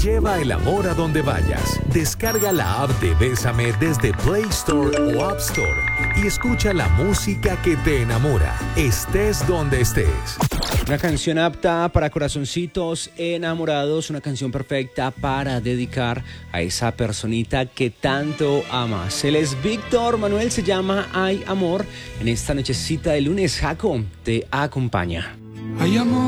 Lleva el amor a donde vayas. Descarga la app de Bésame desde Play Store o App Store y escucha la música que te enamora, estés donde estés. Una canción apta para corazoncitos enamorados, una canción perfecta para dedicar a esa personita que tanto amas. Él es Víctor Manuel, se llama Hay Amor. En esta nochecita de lunes, Jaco te acompaña. Hay amor.